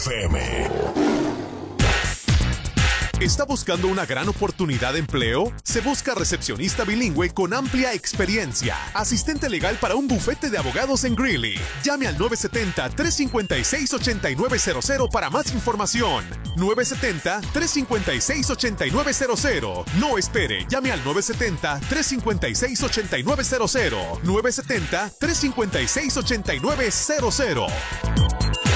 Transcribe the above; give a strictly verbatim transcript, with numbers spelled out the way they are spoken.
F M. ¿Está buscbuscando una gran oportunidad de empleo? Se busca recepcionista bilingüe con amplia experiencia. Asistente legal para un bufete de abogados en Greeley. Llame al nueve siete cero, tres cinco seis, ocho nueve cero cero para más información. nueve siete cero, tres cinco seis, ocho nueve cero cero. No espere, llame al nueve siete cero, tres cinco seis, ocho nueve cero cero. nueve siete cero, tres cinco seis, ocho nueve cero cero.